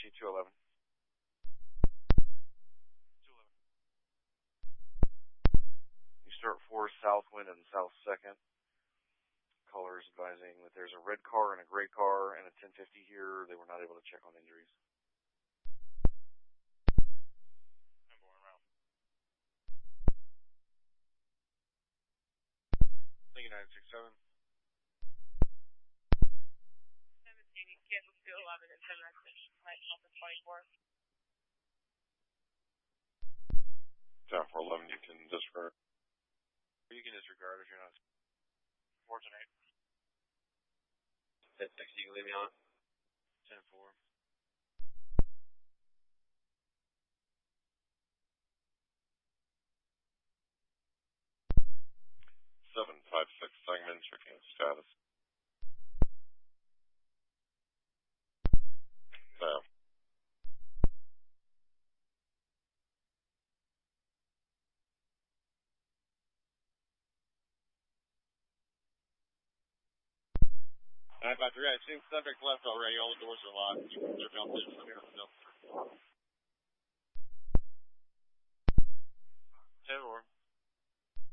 Apache 211. 211. You start 4 south wind and south second. Callers advising that there's a red car and a gray car and a 1050 here. They were not able to check on injuries. I'm going around. Thank you, 967. 17, you cancel 211 and 10 message. Might help in 24. Down 411, you can disregard. You can disregard if you're not. 410. 1060, you can leave me on. 10-4. 756 Sangman, checking status. Sam. I assume subject left already. All the doors are locked. You can surveil this from here. No.